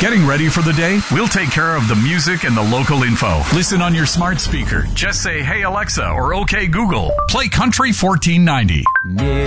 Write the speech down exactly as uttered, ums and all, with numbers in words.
Getting ready for the day? We'll take care of the music and the local info. Listen on your smart speaker. Just say, "Hey Alexa," or "Okay Google. Play Country fourteen ninety."